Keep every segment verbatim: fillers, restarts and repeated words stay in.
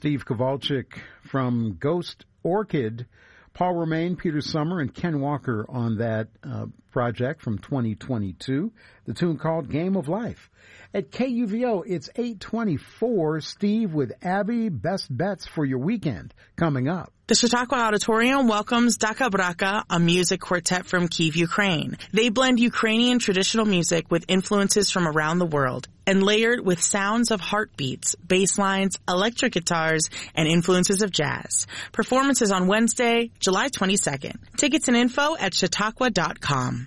Steve Kowalczyk from Ghost Orchid, Paul Romain, Peter Summer, and Ken Walker on that uh, project from twenty twenty-two, the tune called Game of Life. At K U V O, it's eight twenty-four. Steve with Abby, best bets for your weekend coming up. The Chautauqua Auditorium welcomes Daka Braka, a music quartet from Kyiv, Ukraine. They blend Ukrainian traditional music with influences from around the world and layered with sounds of heartbeats, bass lines, electric guitars, and influences of jazz. Performances on Wednesday, July twenty-second. Tickets and info at chautauqua dot com.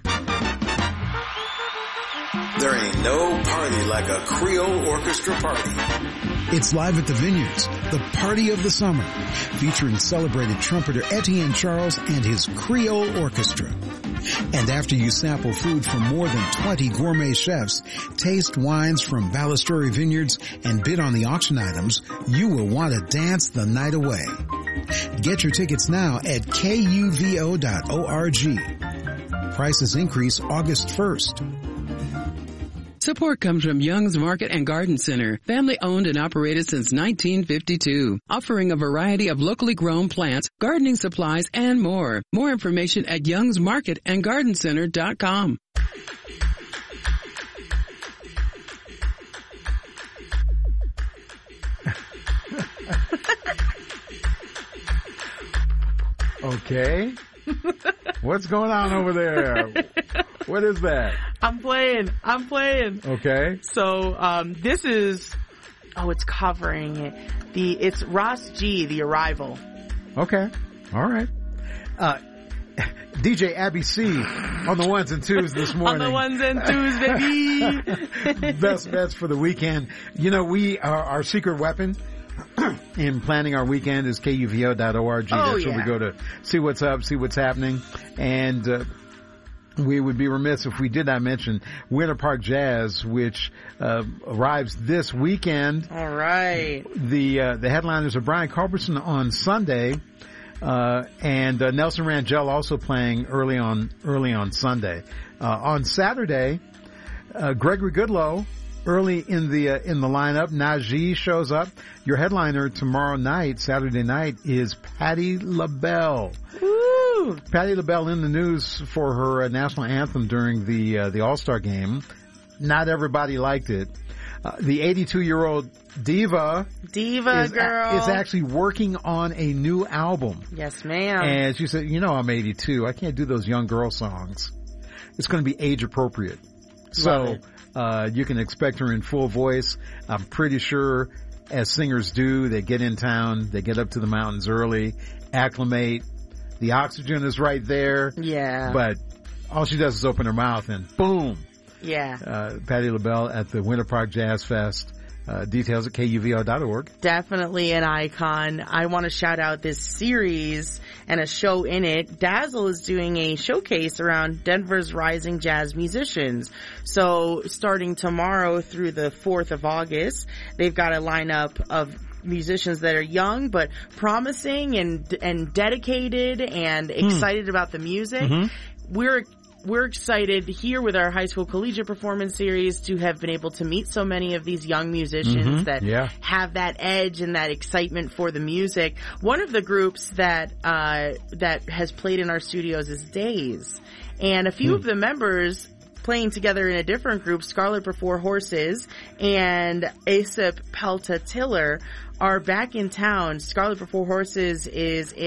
There ain't no party like a Creole orchestra party. It's live at the Vineyards, the party of the summer, featuring celebrated trumpeter Etienne Charles and his Creole Orchestra. And after you sample food from more than twenty gourmet chefs, taste wines from Ballasturi Vineyards, and bid on the auction items, you will want to dance the night away. Get your tickets now at K U V O dot org. Prices increase August first. Support comes from Young's Market and Garden Center, family owned and operated since nineteen fifty-two, offering a variety of locally grown plants, gardening supplies, and more. More information at youngs market and garden center dot com. Okay. What's going on over there? What is that? I'm playing. I'm playing. Okay. So, um, this is, oh, it's covering it. The, it's Ross G, The Arrival. Okay. All right. Uh, D J Abby C on the ones and twos this morning. On the ones and twos, baby. Best bets for the weekend. You know, we, our, our secret weapon in planning our weekend is K U V O dot org. Oh, That's yeah. where we go to see what's up, see what's happening. And, uh, we would be remiss if we did not mention Winter Park Jazz, which uh, arrives this weekend. All right. The uh, the headliners are Brian Culbertson on Sunday, uh, and uh, Nelson Rangel also playing early on early on Sunday. Uh, on Saturday, uh, Gregory Goodloe early in the uh, in the lineup. Najee shows up. Your headliner tomorrow night, Saturday night, is Patti LaBelle. Woo! Patti LaBelle in the news for her uh, national anthem during the uh, the All-Star game. Not everybody liked it. Uh, the eighty-two-year-old diva, Diva is, girl, a, is actually working on a new album. Yes, ma'am. And she said, "You know, I'm eighty-two. I can't do those young girl songs. It's going to be age appropriate." So uh, you can expect her in full voice. I'm pretty sure, as singers do, they get in town, they get up to the mountains early, acclimate. The oxygen is right there. Yeah. But all she does is open her mouth and boom. Yeah. Uh, Patti LaBelle at the Winter Park Jazz Fest. Uh, details at K U V O dot org. Definitely an icon. I want to shout out this series and a show in it. Dazzle is doing a showcase around Denver's rising jazz musicians. So starting tomorrow through the fourth of August, they've got a lineup of musicians that are young but promising and and dedicated and excited mm. about the music. Mm-hmm. We're We're excited here with our high school collegiate performance series to have been able to meet so many of these young musicians mm-hmm. that yeah. have that edge and that excitement for the music. One of the groups that uh that has played in our studios is Days. And a few mm. of the members playing together in a different group, Scarlet Before Horses and Asap Pelta Tiller, are back in town. Scarlet Before Horses is